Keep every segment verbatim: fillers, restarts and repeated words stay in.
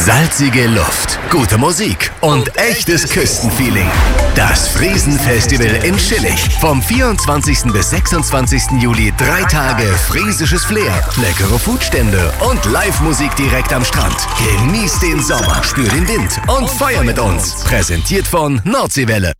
Salzige Luft, gute Musik und echtes Küstenfeeling. Das Friesenfestival in Schillig. Vom vierundzwanzigsten bis sechsundzwanzigsten Juli drei Tage friesisches Flair, leckere Foodstände und Live-Musik direkt am Strand. Genieß den Sommer, spür den Wind und feier mit uns. Präsentiert von Nordseewelle.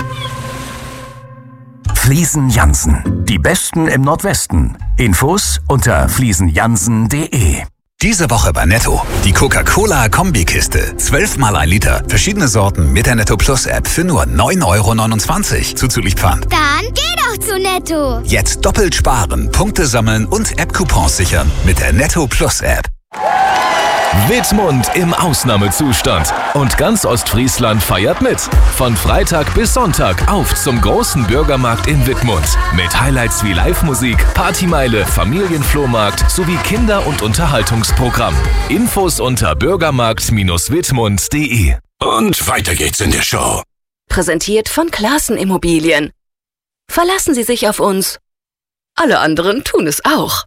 Fliesen Jansen. Die Besten im Nordwesten. Infos unter fliesen jansen punkt de. Diese Woche bei Netto. Die Coca-Cola-Kombikiste. zwölf mal ein Liter. Verschiedene Sorten mit der Netto Plus App für nur neun Euro neunundzwanzig. Zuzüglich Pfand. Dann geh doch zu Netto. Jetzt doppelt sparen, Punkte sammeln und App-Coupons sichern mit der Netto Plus App. Wittmund im Ausnahmezustand. Und ganz Ostfriesland feiert mit. Von Freitag bis Sonntag auf zum großen Bürgermarkt in Wittmund. Mit Highlights wie Live-Musik, Partymeile, Familienflohmarkt sowie Kinder- und Unterhaltungsprogramm. Infos unter bürgermarkt Bindestrich wittmund punkt de. Und weiter geht's in der Show. Präsentiert von Klaassen Immobilien. Verlassen Sie sich auf uns. Alle anderen tun es auch.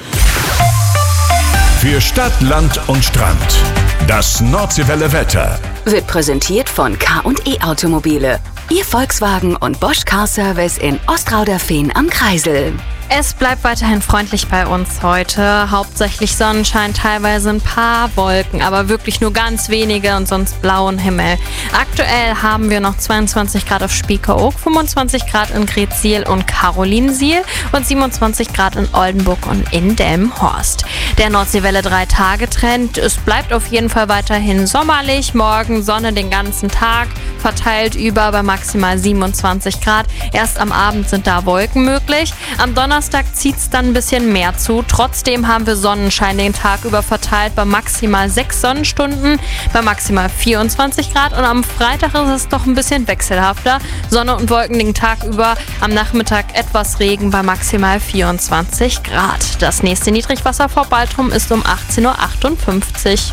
Für Stadt, Land und Strand. Das Nordseewelle Wetter Wird präsentiert von K und E Automobile. Ihr Volkswagen und Bosch Car Service in Ostrauderfehn am Kreisel. Es bleibt weiterhin freundlich bei uns heute. Hauptsächlich Sonnenschein, teilweise ein paar Wolken, aber wirklich nur ganz wenige und sonst blauen Himmel. Aktuell haben wir noch zweiundzwanzig Grad auf Spiekeroog, fünfundzwanzig Grad in Greetsiel und Carolinsiel und siebenundzwanzig Grad in Oldenburg und in Delmenhorst. Der Nordseewelle drei Tage Trend. Es bleibt auf jeden Fall weiterhin sommerlich. Morgen Sonne den ganzen Tag, verteilt über bei maximal siebenundzwanzig Grad. Erst am Abend sind da Wolken möglich. Am Donnerstag Donnerstag zieht es dann ein bisschen mehr zu. Trotzdem haben wir Sonnenschein den Tag über verteilt bei maximal sechs Sonnenstunden, bei maximal vierundzwanzig Grad. Und am Freitag ist es doch ein bisschen wechselhafter. Sonne und Wolken den Tag über, am Nachmittag etwas Regen bei maximal vierundzwanzig Grad. Das nächste Niedrigwasser vor Baltrum ist um achtzehn Uhr achtundfünfzig.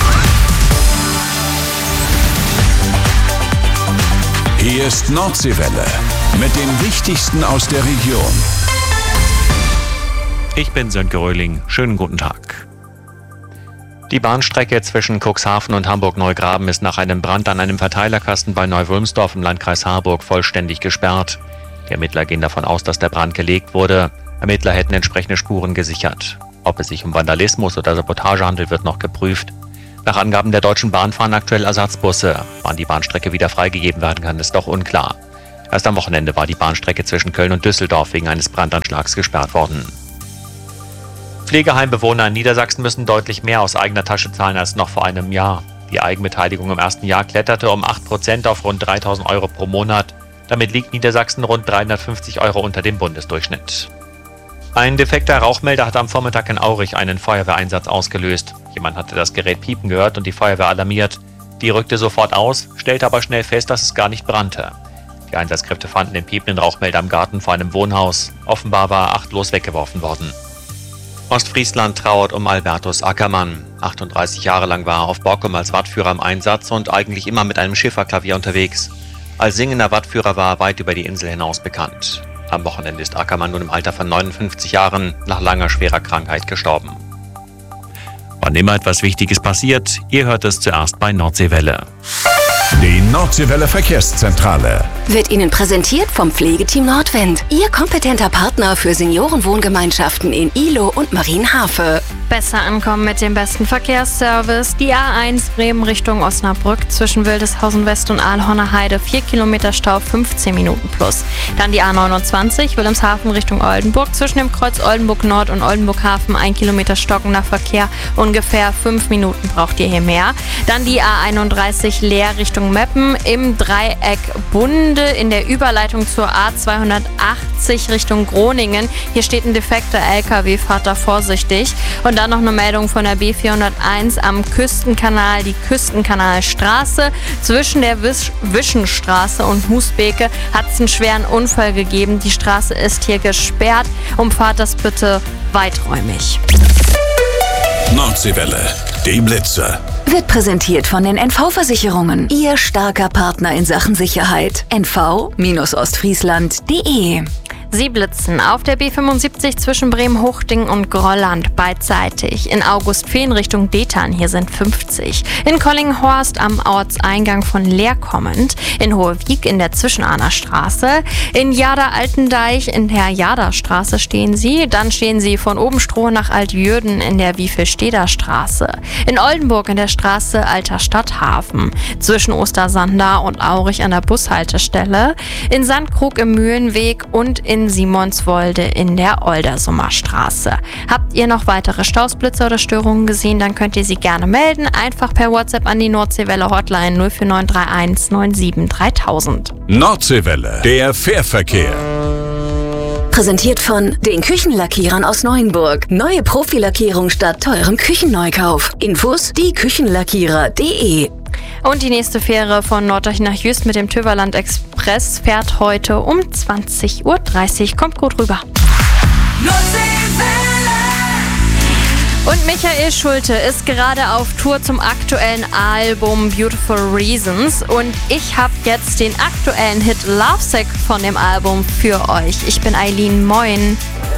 Hier ist Nordseewelle mit dem Wichtigsten aus der Region. Ich bin Sönke Röhling. Schönen guten Tag. Die Bahnstrecke zwischen Cuxhaven und Hamburg-Neugraben ist nach einem Brand an einem Verteilerkasten bei Neu-Wulmsdorf im Landkreis Harburg vollständig gesperrt. Die Ermittler gehen davon aus, dass der Brand gelegt wurde. Ermittler hätten entsprechende Spuren gesichert. Ob es sich um Vandalismus oder Sabotage handelt, wird noch geprüft. Nach Angaben der Deutschen Bahn fahren aktuell Ersatzbusse. Wann die Bahnstrecke wieder freigegeben werden kann, ist doch unklar. Erst am Wochenende war die Bahnstrecke zwischen Köln und Düsseldorf wegen eines Brandanschlags gesperrt worden. Pflegeheimbewohner in Niedersachsen müssen deutlich mehr aus eigener Tasche zahlen als noch vor einem Jahr. Die Eigenbeteiligung im ersten Jahr kletterte um acht Prozent auf rund dreitausend Euro pro Monat. Damit liegt Niedersachsen rund dreihundertfünfzig Euro unter dem Bundesdurchschnitt. Ein defekter Rauchmelder hat am Vormittag in Aurich einen Feuerwehreinsatz ausgelöst. Jemand hatte das Gerät piepen gehört und die Feuerwehr alarmiert. Die rückte sofort aus, stellte aber schnell fest, dass es gar nicht brannte. Die Einsatzkräfte fanden den piependen Rauchmelder im Garten vor einem Wohnhaus. Offenbar war er achtlos weggeworfen worden. Ostfriesland trauert um Albertus Ackermann. achtunddreißig Jahre lang war er auf Borkum als Wattführer im Einsatz und eigentlich immer mit einem Schifferklavier unterwegs. Als singender Wattführer war er weit über die Insel hinaus bekannt. Am Wochenende ist Ackermann nun im Alter von neunundfünfzig Jahren nach langer schwerer Krankheit gestorben. Wann immer etwas Wichtiges passiert, ihr hört es zuerst bei Nordseewelle. Die Nordseewelle Verkehrszentrale Wird Ihnen präsentiert vom Pflegeteam Nordwind. Ihr kompetenter Partner für Seniorenwohngemeinschaften in Ihlow und Marienhafe. Besser ankommen mit dem besten Verkehrsservice. Die A eins Bremen Richtung Osnabrück zwischen Wildeshausen West und Aalhorner Heide. vier Kilometer Stau, fünfzehn Minuten plus. Dann die A neunundzwanzig Wilhelmshaven Richtung Oldenburg zwischen dem Kreuz Oldenburg Nord und Oldenburg Hafen. ein Kilometer stockender Verkehr, ungefähr fünf Minuten braucht ihr hier mehr. Dann die A einunddreißig Leer Richtung Meppen im Dreieck Bunde in der Überleitung zur A zweihundertachtzig Richtung Groningen. Hier steht ein defekter L K W, fahrt da vorsichtig. Und dann noch eine Meldung von der B vierhunderteins am Küstenkanal, die Küstenkanalstraße. Zwischen der Wisch- Wischenstraße und Husbeke hat es einen schweren Unfall gegeben. Die Straße ist hier gesperrt. Umfahrt das bitte weiträumig. Nordseewelle, die Blitze. Wird präsentiert von den N V-Versicherungen. Ihr starker Partner in Sachen Sicherheit. N V Ostfriesland punkt de. Sie blitzen auf der B fünfundsiebzig zwischen Bremen-Hochding und Grolland beidseitig. In Augustfehn Richtung Detern, hier sind fünfzig. In Collinghorst am Ortseingang von Leer kommend. In Hohewiek in der Zwischenahner Straße. In Jada-Altendeich in der Jada-Straße stehen Sie. Dann stehen Sie von Obenstroh nach Altjürden in der Wiefelsteder Straße. In Oldenburg in der Straße Alter Stadthafen. Zwischen Ostersander und Aurich an der Bushaltestelle. In Sandkrug im Mühlenweg und in Simonswolde in der Oldersummer Straße. Habt ihr noch weitere Stausblitze oder Störungen gesehen, dann könnt ihr sie gerne melden. Einfach per WhatsApp an die Nordseewelle Hotline null vier neun drei eins neun sieben dreitausend. Nordseewelle, der Fährverkehr. Präsentiert von den Küchenlackierern aus Neuenburg. Neue Profilackierung statt teurem Küchenneukauf. Infos die Küchenlackierer punkt de. Und die nächste Fähre von Norddeich nach Jüst mit dem Töverland Express fährt heute um zwanzig Uhr dreißig. Kommt gut rüber. Und Michael Schulte ist gerade auf Tour zum aktuellen Album Beautiful Reasons. Und ich habe jetzt den aktuellen Hit Lovesick von dem Album für euch. Ich bin Eileen, moin.